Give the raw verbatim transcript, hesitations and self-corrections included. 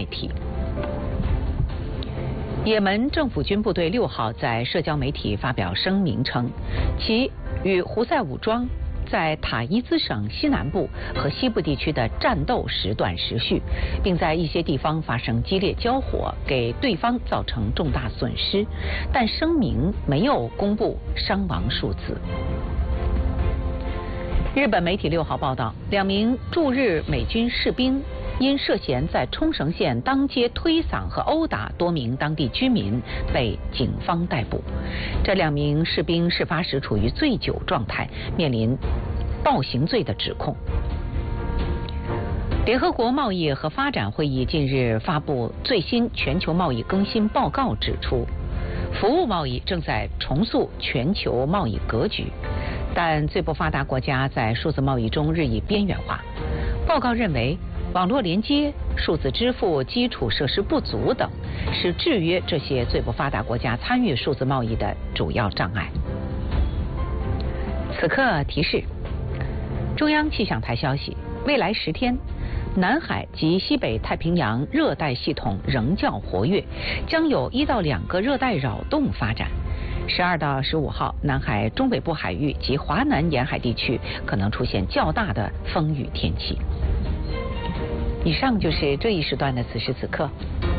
代替。也门政府军部队六号在社交媒体发表声明称，其与胡塞武装在塔伊兹省西南部和西部地区的战斗时断时续，并在一些地方发生激烈交火，给对方造成重大损失，但声明没有公布伤亡数字。日本媒体六号报道，两名驻日美军士兵因涉嫌在冲绳县当街推搡和殴打多名当地居民，被警方逮捕。这两名士兵事发时处于醉酒状态，面临暴行罪的指控。联合国贸易和发展会议近日发布最新全球贸易更新报告，指出，服务贸易正在重塑全球贸易格局，但最不发达国家在数字贸易中日益边缘化。报告认为，网络连接、数字支付基础设施不足等，是制约这些最不发达国家参与数字贸易的主要障碍。此刻提示：中央气象台消息，未来十天，南海及西北太平洋热带系统仍较活跃，将有一到两个热带扰动发展。十二到十五号，南海中北部海域及华南沿海地区可能出现较大的风雨天气。以上就是这一时段的此时此刻。